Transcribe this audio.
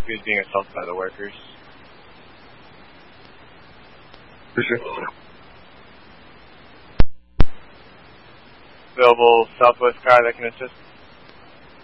He was being assaulted by the workers. For sure. Available Southwest car that can assist.